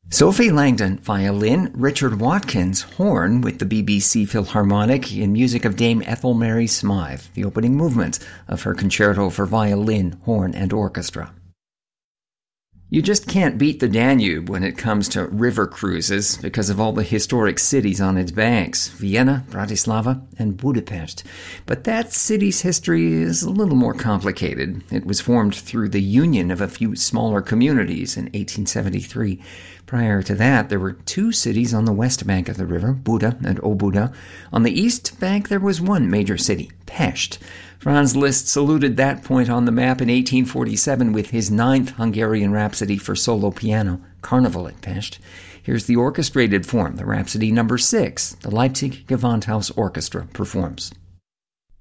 Sophie Langdon, violin, Richard Watkins, horn with the BBC Philharmonic in music of Dame Ethel Mary Smythe, the opening movements of her concerto for violin, horn, and orchestra. You just can't beat the Danube when it comes to river cruises because of all the historic cities on its banks, Vienna, Bratislava, and Budapest. But that city's history is a little more complicated. It was formed through the union of a few smaller communities in 1873. Prior to that, there were two cities on the west bank of the river, Buda and Óbuda. On the east bank, there was one major city, Pest. Franz Liszt saluted that point on the map in 1847 with his 9th Hungarian Rhapsody for solo piano, Carnival at Pest. Here's the orchestrated form, the Rhapsody No. 6, the Leipzig Gewandhaus Orchestra performs.